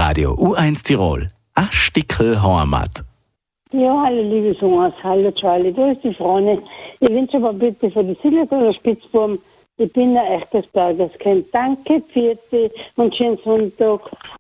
Radio U1 Tirol. A Stickel Heimat. Ja, hallo liebe Songs, hallo Charlie, da ist die Frau. Ich wünsche aber bitte für die Silberger Spitzbuben, ich bin ein echtes Bergerskind. Danke, Pfiat und schönen Sonntag.